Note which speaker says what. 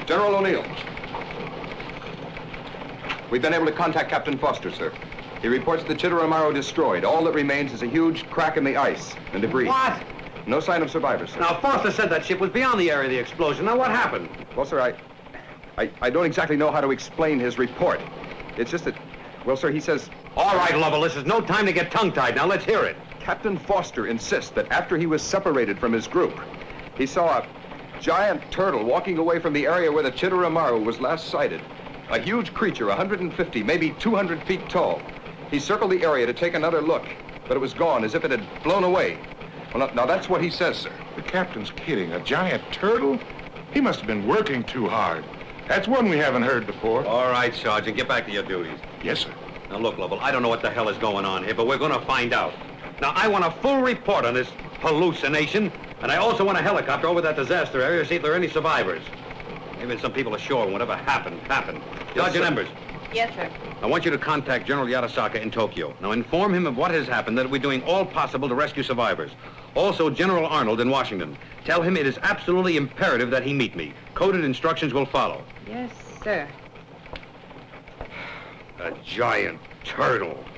Speaker 1: General O'Neill. We've been able to contact Captain Foster, sir. He reports the Chitteramaro destroyed. All that remains is a huge crack in the ice and debris.
Speaker 2: What?
Speaker 1: No sign of survivors, sir.
Speaker 2: Now, Foster said that ship was beyond the area of the explosion. Now, what happened?
Speaker 1: Well, sir, I don't exactly know how to explain his report. It's just that, well, sir, he says...
Speaker 2: All right, Lovell, this is no time to get tongue-tied. Now, let's hear it.
Speaker 1: Captain Foster insists that after he was separated from his group, he saw a giant turtle walking away from the area where the Chitteramaro was last sighted. A huge creature, 150, maybe 200 feet tall. He circled the area to take another look, but it was gone, as if it had blown away. Well, now that's what he says, sir.
Speaker 3: The captain's kidding. A giant turtle? He must have been working too hard. That's one we haven't heard before.
Speaker 2: All right, Sergeant, get back to your duties.
Speaker 3: Yes, sir.
Speaker 2: Now, look, Lovell, I don't know what the hell is going on here, but we're going to find out. Now, I want a full report on this hallucination, and I also want a helicopter over that disaster area to see if there are any survivors. Maybe some people ashore and whatever happened. Sergeant Embers.
Speaker 4: Yes, sir.
Speaker 2: I want you to contact General Yatasaka in Tokyo. Now, inform him of what has happened, that we're doing all possible to rescue survivors. Also, General Arnold in Washington. Tell him it is absolutely imperative that he meet me. Coded instructions will follow.
Speaker 4: Yes, sir.
Speaker 2: A giant turtle.